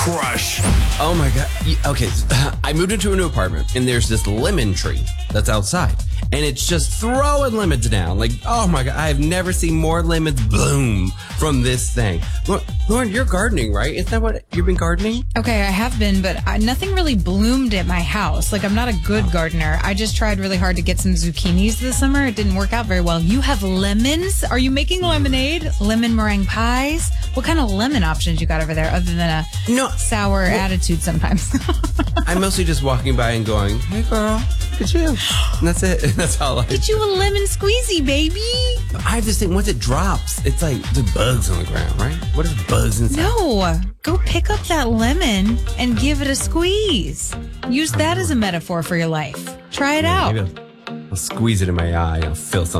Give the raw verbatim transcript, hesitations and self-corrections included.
crush. Oh my God. Y- Okay, I moved into a new apartment and there's this lemon tree that's outside. And it's just throwing lemons down. Like, oh my God, I have never seen more lemons bloom from this thing. Lauren, Lauren, you're gardening, right? Isn't that what you've been gardening? Okay, I have been, but I, nothing really bloomed at my house. Like, I'm not a good gardener. I just tried really hard to get some zucchinis this summer. It didn't work out very well. You have lemons? Are you making lemonade? Lemon meringue pies? What kind of lemon options you got over there other than a No. sour attitude sometimes? I'm mostly just walking by and going, hey girl, look at you. And that's it. That's all I Get you a lemon squeezy, baby. I have this thing, once it drops, it's like the bugs on the ground, right? What are the bugs inside? No, go pick up that lemon and give it a squeeze. Use that as a metaphor for your life. Try it out. Maybe I'll, I'll squeeze it in my eye. I'll feel something.